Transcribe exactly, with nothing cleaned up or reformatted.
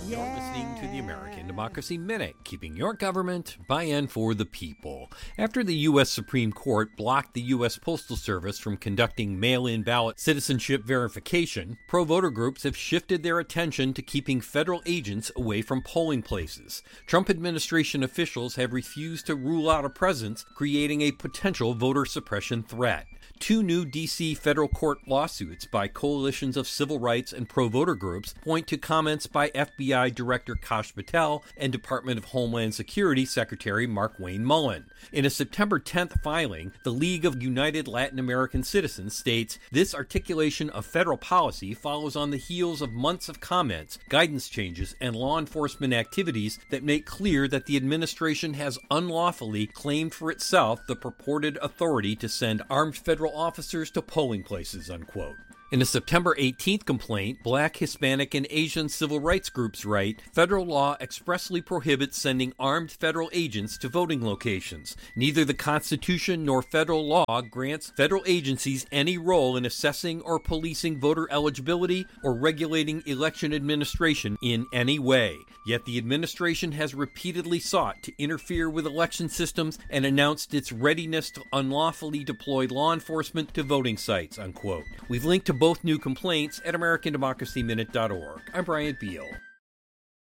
You're listening to the American Democracy Minute, keeping your government by and for the people. After the U S Supreme Court blocked the U S Postal Service from conducting mail-in ballot citizenship verification, pro-voter groups have shifted their attention to keeping federal agents away from polling places. Trump administration officials have refused to rule out a presence, creating a potential voter suppression threat. Two new D C federal court lawsuits by coalitions of civil rights and pro-voter groups point to comments by F B I Director Kash Patel and Department of Homeland Security Secretary Markwayne Mullin. In a September tenth filing, the League of United Latin American Citizens states, "This articulation of federal policy follows on the heels of months of comments, guidance changes, and law enforcement activities that make clear that the administration has unlawfully claimed for itself the purported authority to send armed federal officers to polling places," unquote. In a September eighteenth complaint, Black, Hispanic, and Asian civil rights groups write, "Federal law expressly prohibits sending armed federal agents to voting locations. Neither the Constitution nor federal law grants federal agencies any role in assessing or policing voter eligibility or regulating election administration in any way. Yet the administration has repeatedly sought to interfere with election systems and announced its readiness to unlawfully deploy law enforcement to voting sites," unquote. We've linked to both new complaints at American Democracy Minute dot org. I'm Brian Beal.